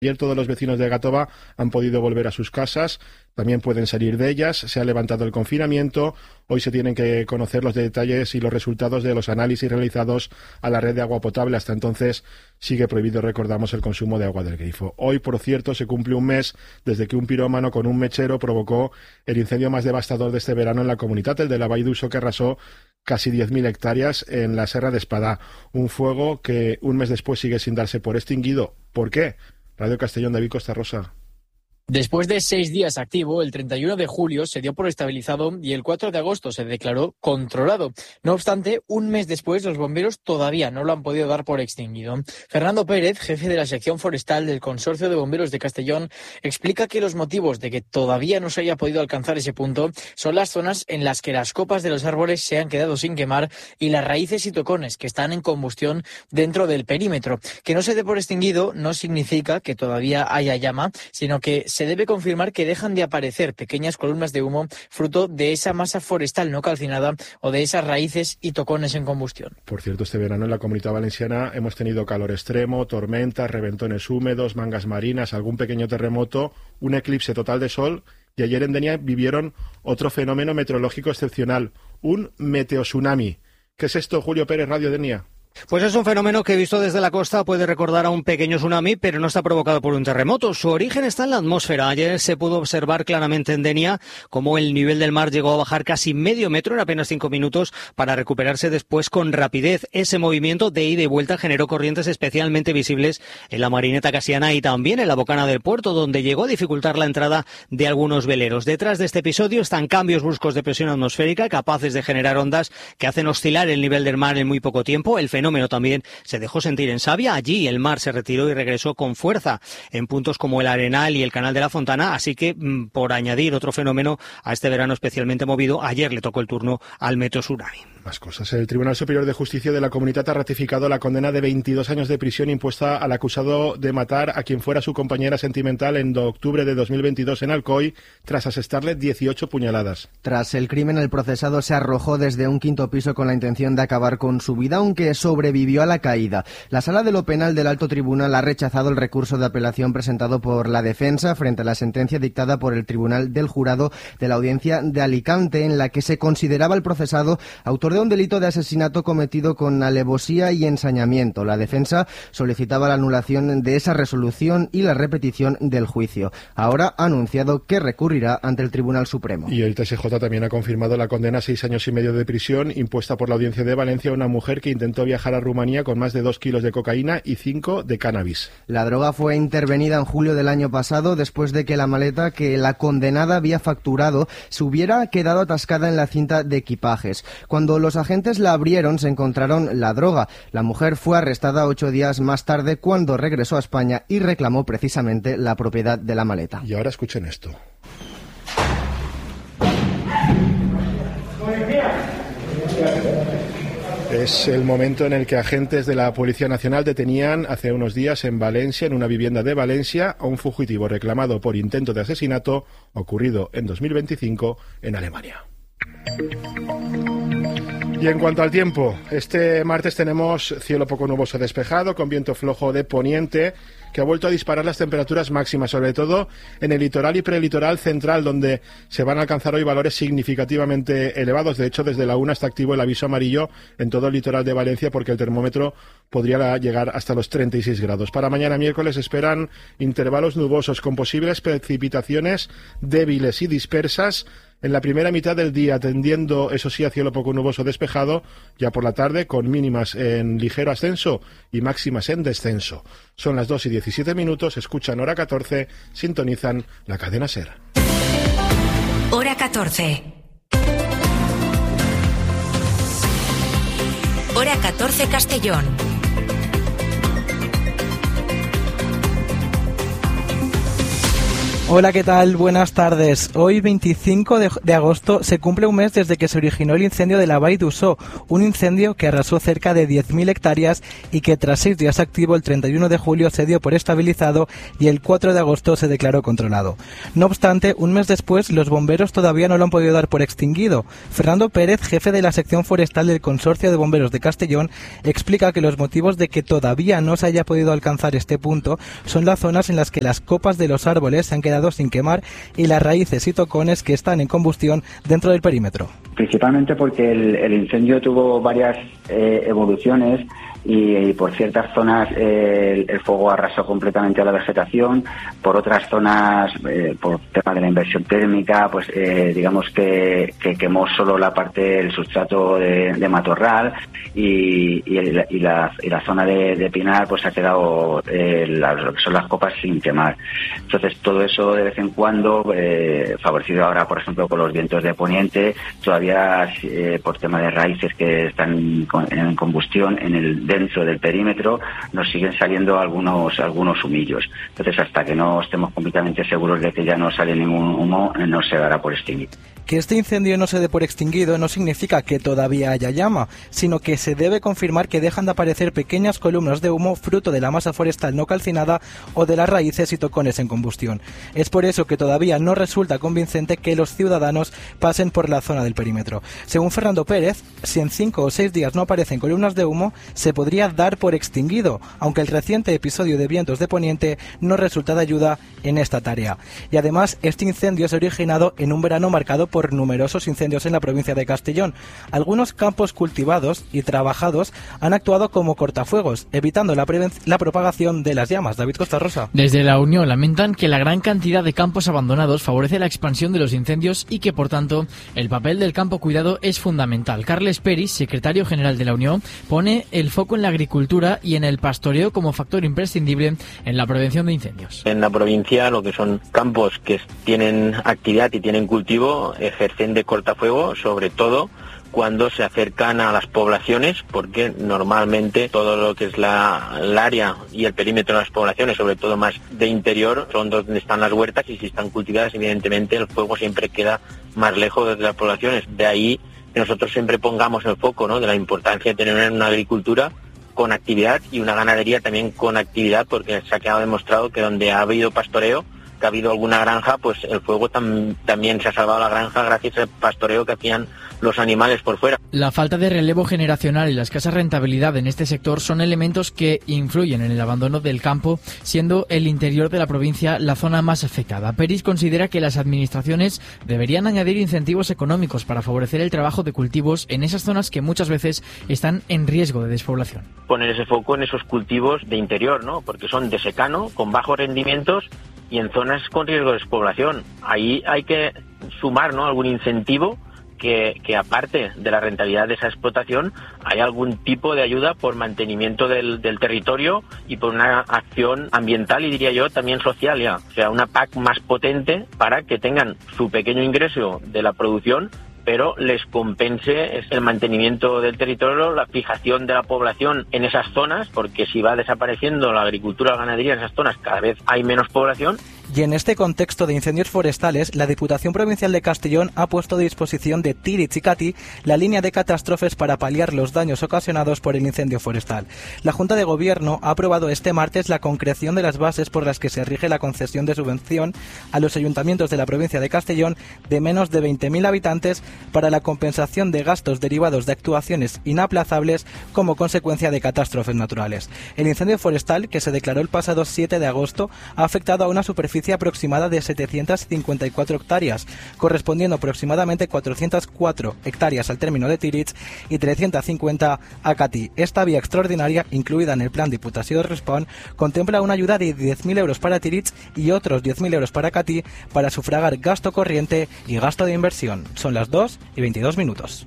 Ayer todos los vecinos de Gàtova han podido volver a sus casas, también pueden salir de ellas, se ha levantado el confinamiento, hoy se tienen que conocer los detalles y los resultados de los análisis realizados a la red de agua potable. Hasta entonces sigue prohibido, recordamos, el consumo de agua del grifo. Hoy, por cierto, se cumple un mes desde que un pirómano con un mechero provocó el incendio más devastador de este verano en la comunidad, el de la Vall d'Uixó, que arrasó casi 10.000 hectáreas en la Serra d'Espadà. Un fuego que un mes después sigue sin darse por extinguido. ¿Por qué? Radio Castellón, David Costa Rosa. Después de 6 días activo, el 31 de julio se dio por estabilizado y el 4 de agosto se declaró controlado. No obstante, un mes después los bomberos todavía no lo han podido dar por extinguido. Fernando Pérez, jefe de la sección forestal del Consorcio de Bomberos de Castellón, explica que los motivos de que todavía no se haya podido alcanzar ese punto son las zonas en las que las copas de los árboles se han quedado sin quemar y las raíces y tocones que están en combustión dentro del perímetro. Que no se dé por extinguido no significa que todavía haya llama, sino que se debe confirmar que dejan de aparecer pequeñas columnas de humo fruto de esa masa forestal no calcinada o de esas raíces y tocones en combustión. Por cierto, este verano en la Comunidad Valenciana hemos tenido calor extremo, tormentas, reventones húmedos, mangas marinas, algún pequeño terremoto, un eclipse total de sol, y ayer en Denia vivieron otro fenómeno meteorológico excepcional, un meteotsunami. ¿Qué es esto, Julio Pérez, Radio Denia? Pues es un fenómeno que visto desde la costa puede recordar a un pequeño tsunami, pero no está provocado por un terremoto. Su origen está en la atmósfera. Ayer se pudo observar claramente en Denia cómo el nivel del mar llegó a bajar casi medio metro en apenas 5 minutos para recuperarse después con rapidez. Ese movimiento de ida y vuelta generó corrientes especialmente visibles en la Marineta Casiana y también en la bocana del puerto, donde llegó a dificultar la entrada de algunos veleros. Detrás de este episodio están cambios bruscos de presión atmosférica capaces de generar ondas que hacen oscilar el nivel del mar en muy poco tiempo. El fenómeno también se dejó sentir en Savia. Allí el mar se retiró y regresó con fuerza en puntos como el Arenal y el Canal de la Fontana, así que por añadir otro fenómeno a este verano especialmente movido, ayer le tocó el turno al meteotsunami. Más cosas. El Tribunal Superior de Justicia de la Comunitat ha ratificado la condena de 22 años de prisión impuesta al acusado de matar a quien fuera su compañera sentimental en octubre de 2022 en Alcoy, tras asestarle 18 puñaladas. Tras el crimen, el procesado se arrojó desde un 5º piso con la intención de acabar con su vida, aunque sobrevivió a la caída. La Sala de lo Penal del Alto Tribunal ha rechazado el recurso de apelación presentado por la defensa frente a la sentencia dictada por el Tribunal del Jurado de la Audiencia de Alicante, en la que se consideraba el procesado autor de un delito de asesinato cometido con alevosía y ensañamiento. La defensa solicitaba la anulación de esa resolución y la repetición del juicio. Ahora ha anunciado que recurrirá ante el Tribunal Supremo. Y el TSJ también ha confirmado la condena a 6 años y medio de prisión impuesta por la Audiencia de Valencia a una mujer que intentó viajar a Rumanía con más de 2 kilos de cocaína y 5 de cannabis. La droga fue intervenida en julio del año pasado después de que la maleta que la condenada había facturado se hubiera quedado atascada en la cinta de equipajes. Cuando los agentes la abrieron se encontraron la droga. La mujer fue arrestada 8 días más tarde cuando regresó a España y reclamó precisamente la propiedad de la maleta. Y ahora escuchen esto. Es el momento en el que agentes de la Policía Nacional detenían hace unos días en Valencia, en una vivienda de Valencia, a un fugitivo reclamado por intento de asesinato ocurrido en 2025 en Alemania. Y en cuanto al tiempo, este martes tenemos cielo poco nuboso despejado, con viento flojo de poniente, que ha vuelto a disparar las temperaturas máximas, sobre todo en el litoral y prelitoral central, donde se van a alcanzar hoy valores significativamente elevados. De hecho, desde la 1 está activo el aviso amarillo en todo el litoral de Valencia, porque el termómetro podría llegar hasta los 36 grados. Para mañana miércoles esperan intervalos nubosos con posibles precipitaciones débiles y dispersas en la primera mitad del día, tendiendo, eso sí, a cielo poco nuboso despejado, ya por la tarde, con mínimas en ligero ascenso y máximas en descenso. Son las 2:17, escuchan Hora 14, sintonizan la cadena SER. Hora 14. Hora 14 Castellón. Hola, ¿qué tal? Buenas tardes. Hoy, 25 de agosto, se cumple un mes desde que se originó el incendio de la Vall d'Uixó, un incendio que arrasó cerca de 10.000 hectáreas y que tras 6 días activo, el 31 de julio se dio por estabilizado y el 4 de agosto se declaró controlado. No obstante, un mes después, los bomberos todavía no lo han podido dar por extinguido. Fernando Pérez, jefe de la sección forestal del Consorcio de Bomberos de Castellón, explica que los motivos de que todavía no se haya podido alcanzar este punto son las zonas en las que las copas de los árboles se han quedado sin quemar y las raíces y tocones que están en combustión dentro del perímetro. Principalmente porque el incendio tuvo varias evoluciones y por ciertas zonas el fuego arrasó completamente a la vegetación, por otras zonas por tema de la inversión térmica pues digamos que quemó solo la parte del sustrato de matorral y la zona de pinar pues ha quedado lo que son las copas sin quemar. Entonces todo eso de vez en cuando favorecido ahora por ejemplo con los vientos de poniente, todavía por tema de raíces que están en combustión dentro del perímetro nos siguen saliendo algunos humillos. Entonces hasta que no estemos completamente seguros de que ya no sale ningún humo no se dará por extinguir. Que este incendio no se dé por extinguido no significa que todavía haya llama, sino que se debe confirmar que dejan de aparecer pequeñas columnas de humo fruto de la masa forestal no calcinada o de las raíces y tocones en combustión. Es por eso que todavía no resulta convincente que los ciudadanos pasen por la zona del perímetro. Según Fernando Pérez, si en 5 o 6 días no aparecen columnas de humo, se podría dar por extinguido, aunque el reciente episodio de vientos de poniente no resulta de ayuda en esta tarea. Y además, este incendio se ha originado en un verano marcado por numerosos incendios en la provincia de Castellón. Algunos campos cultivados y trabajados han actuado como cortafuegos, evitando la propagación de las llamas. David Costa Rosa. Desde la Unión lamentan que la gran cantidad de campos abandonados favorece la expansión de los incendios y que, por tanto, el papel del campo cuidado es fundamental. Carles Peris, secretario general de la Unión, pone el foco en la agricultura y en el pastoreo como factor imprescindible en la prevención de incendios. En la provincia, lo que son campos que tienen actividad y tienen cultivo, ejercen de cortafuego, sobre todo cuando se acercan a las poblaciones, porque normalmente todo lo que es el área y el perímetro de las poblaciones, sobre todo más de interior, son donde están las huertas y si están cultivadas, evidentemente el fuego siempre queda más lejos de las poblaciones. De ahí que nosotros siempre pongamos el foco, ¿no?, de la importancia de tener una agricultura con actividad y una ganadería también con actividad, porque se ha quedado demostrado que donde ha habido pastoreo, que ha habido alguna granja, pues el fuego también se ha salvado la granja gracias al pastoreo que hacían los animales por fuera. La falta de relevo generacional y la escasa rentabilidad en este sector son elementos que influyen en el abandono del campo, siendo el interior de la provincia la zona más afectada. Peris considera que las administraciones deberían añadir incentivos económicos para favorecer el trabajo de cultivos en esas zonas que muchas veces están en riesgo de despoblación. Poner ese foco en esos cultivos de interior, ¿no?, porque son de secano, con bajos rendimientos y en zonas con riesgo de despoblación. Ahí hay que sumar, ¿no?, algún incentivo que aparte de la rentabilidad de esa explotación hay algún tipo de ayuda por mantenimiento del territorio y por una acción ambiental y diría yo también social, ya. O sea, una PAC más potente para que tengan su pequeño ingreso de la producción, pero les compense el mantenimiento del territorio, la fijación de la población en esas zonas, porque si va desapareciendo la agricultura o la ganadería en esas zonas, cada vez hay menos población. Y en este contexto de incendios forestales, la Diputación Provincial de Castellón ha puesto a disposición de Tíritz y Catí la línea de catástrofes para paliar los daños ocasionados por el incendio forestal. La Junta de Gobierno ha aprobado este martes la concreción de las bases por las que se rige la concesión de subvención a los ayuntamientos de la provincia de Castellón de menos de 20.000 habitantes para la compensación de gastos derivados de actuaciones inaplazables como consecuencia de catástrofes naturales. El incendio forestal, que se declaró el pasado 7 de agosto, ha afectado a una superficie aproximada de 754 hectáreas, correspondiendo aproximadamente 404 hectáreas al término de Tíritz y 350 a Catí. Esta vía extraordinaria, incluida en el plan Diputació de Respawn, contempla una ayuda de 10.000 euros para Tíritz y otros 10.000 euros para Catí para sufragar gasto corriente y gasto de inversión. Son las 2:22.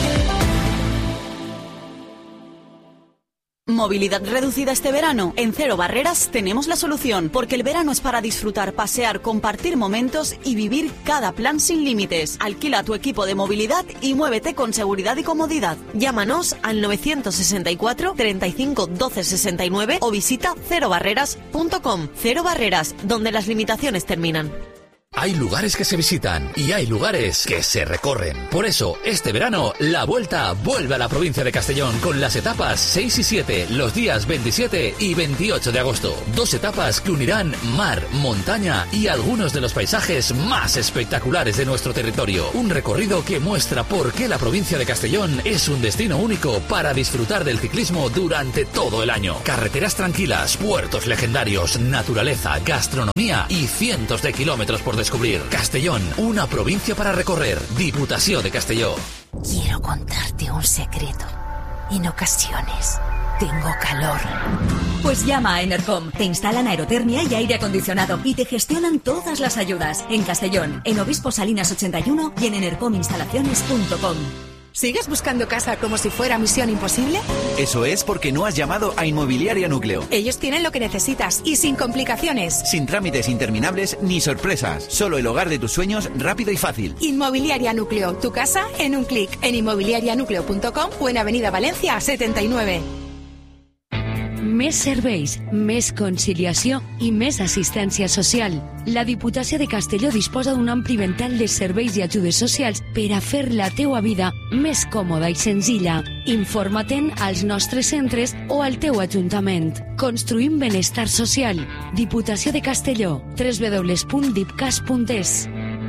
¿Movilidad reducida este verano? En Cero Barreras tenemos la solución, porque el verano es para disfrutar, pasear, compartir momentos y vivir cada plan sin límites. Alquila tu equipo de movilidad y muévete con seguridad y comodidad. Llámanos al 964 35 12 69 o visita cerobarreras.com. Cero Barreras, donde las limitaciones terminan. Hay lugares que se visitan y hay lugares que se recorren. Por eso, este verano, la Vuelta vuelve a la provincia de Castellón con las etapas 6 y 7, los días 27 y 28 de agosto. 2 etapas que unirán mar, montaña y algunos de los paisajes más espectaculares de nuestro territorio. Un recorrido que muestra por qué la provincia de Castellón es un destino único para disfrutar del ciclismo durante todo el año. Carreteras tranquilas, puertos legendarios, naturaleza, gastronomía y cientos de kilómetros por descubrir. Castellón, una provincia para recorrer. Diputación de Castelló. Quiero contarte un secreto. En ocasiones tengo calor. Pues llama a Enercom. Te instalan aerotermia y aire acondicionado y te gestionan todas las ayudas. En Castellón, en Obispo Salinas 81 y en enercominstalaciones.com. ¿Sigues buscando casa como si fuera misión imposible? Eso es porque no has llamado a Inmobiliaria Núcleo. Ellos tienen lo que necesitas y sin complicaciones. Sin trámites interminables ni sorpresas. Solo el hogar de tus sueños rápido y fácil. Inmobiliaria Núcleo. Tu casa en un clic. En inmobiliarianucleo.com o en Avenida Valencia 79. Més serveis, més conciliació i més assistència social. La Diputació de Castelló disposa d'un ampli ventall de serveis i ajudes socials per a fer la teua vida més còmoda i senzilla. Informa-te'n als nostres centres o al teu ajuntament. Construïm benestar social. Diputació de Castelló. www.dipcas.es.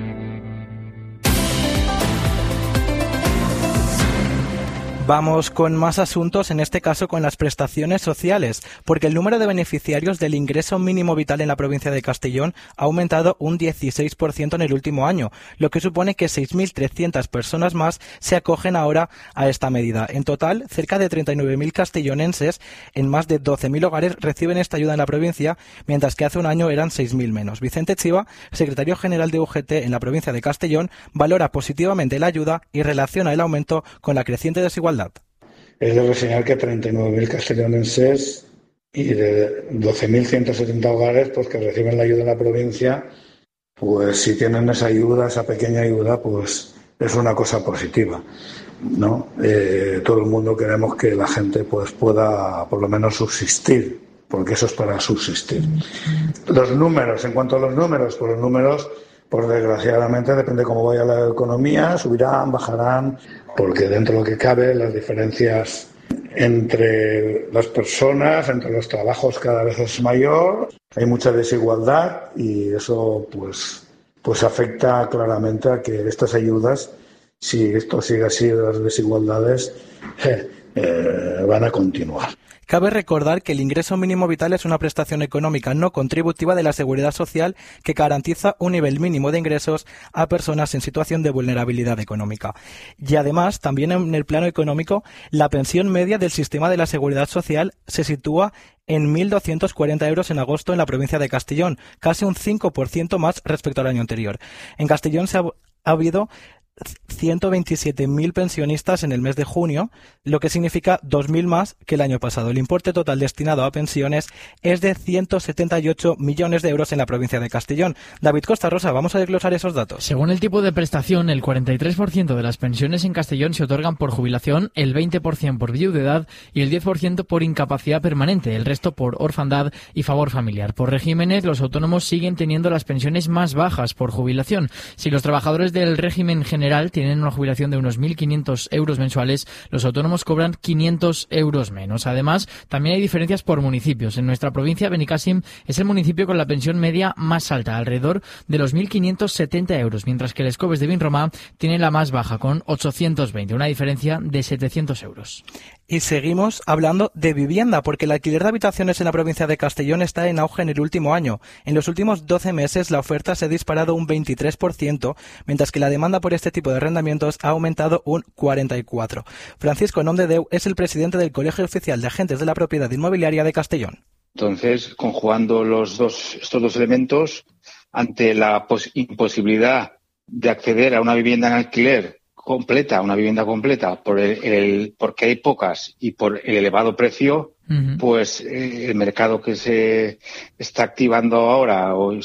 Vamos con más asuntos, en este caso con las prestaciones sociales, porque el número de beneficiarios del ingreso mínimo vital en la provincia de Castellón ha aumentado un 16% en el último año, lo que supone que 6.300 personas más se acogen ahora a esta medida. En total, cerca de 39.000 castellonenses en más de 12.000 hogares reciben esta ayuda en la provincia, mientras que hace un año eran 6.000 menos. Vicente Chiva, secretario general de UGT en la provincia de Castellón, valora positivamente la ayuda y relaciona el aumento con la creciente desigualdad. Es de reseñar que 39.000 castellonenses y de 12.170 hogares pues que reciben la ayuda en la provincia, pues si tienen esa ayuda, esa pequeña ayuda, pues es una cosa positiva, ¿no? Todo el mundo queremos que la gente pues pueda por lo menos subsistir, porque eso es para subsistir. Los números, en cuanto a los números, pues los números, pues desgraciadamente depende cómo vaya la economía, subirán, bajarán, porque dentro de lo que cabe las diferencias entre las personas, entre los trabajos cada vez es mayor, hay mucha desigualdad y eso pues afecta claramente a que estas ayudas, si esto sigue así, las desigualdades van a continuar. Cabe recordar que el ingreso mínimo vital es una prestación económica no contributiva de la Seguridad Social que garantiza un nivel mínimo de ingresos a personas en situación de vulnerabilidad económica. Y además, también en el plano económico, la pensión media del sistema de la Seguridad Social se sitúa en 1.240 euros en agosto en la provincia de Castellón, casi un 5% más respecto al año anterior. En Castellón ha habido 127.000 pensionistas en el mes de junio, lo que significa 2.000 más que el año pasado. El importe total destinado a pensiones es de 178 millones de euros en la provincia de Castellón. David Costa Rosa, vamos a desglosar esos datos. Según el tipo de prestación, el 43% de las pensiones en Castellón se otorgan por jubilación, el 20% por viudedad y el 10% por incapacidad permanente, el resto por orfandad y favor familiar. Por regímenes, los autónomos siguen teniendo las pensiones más bajas por jubilación. Si los trabajadores del régimen general tienen una jubilación de unos 1.500 euros mensuales, los autónomos cobran 500 euros menos. Además, también hay diferencias por municipios. En nuestra provincia, Benicàssim es el municipio con la pensión media más alta, alrededor de los 1.570 euros, mientras que Les Coves de Vinromà tiene la más baja, con 820, una diferencia de 700 euros. Y seguimos hablando de vivienda, porque el alquiler de habitaciones en la provincia de Castellón está en auge en el último año. En los últimos 12 meses la oferta se ha disparado un 23%, mientras que la demanda por este tipo de arrendamientos ha aumentado un 44%. Francisco Nomdedeu es el presidente del Colegio Oficial de Agentes de la Propiedad Inmobiliaria de Castellón. Entonces, conjugando estos dos elementos, ante la imposibilidad de acceder a una vivienda en alquiler completa, una vivienda completa, porque hay pocas y por el elevado precio, pues el mercado que se está activando ahora o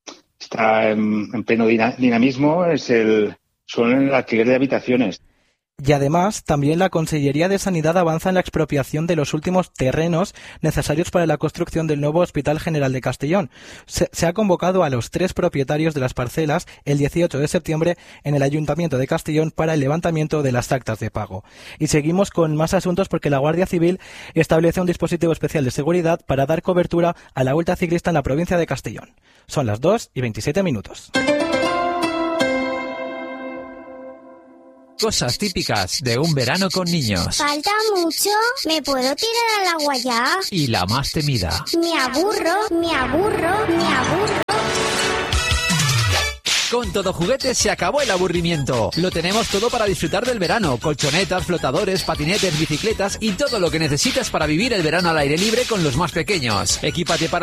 está en pleno dinamismo son el alquiler de habitaciones. Y además, también la Consellería de Sanidad avanza en la expropiación de los últimos terrenos necesarios para la construcción del nuevo Hospital General de Castellón. Se ha convocado a los 3 propietarios de las parcelas el 18 de septiembre en el Ayuntamiento de Castellón para el levantamiento de las actas de pago. Y seguimos con más asuntos porque la Guardia Civil establece un dispositivo especial de seguridad para dar cobertura a la Vuelta Ciclista en la provincia de Castellón. Son las 2:27. Cosas típicas de un verano con niños. ¿Falta mucho? ¿Me puedo tirar al agua ya? Y la más temida. Me aburro, me aburro, me aburro. Con Todo Juguetes se acabó el aburrimiento. Lo tenemos todo para disfrutar del verano. Colchonetas, flotadores, patinetes, bicicletas y todo lo que necesitas para vivir el verano al aire libre con los más pequeños. Equípate para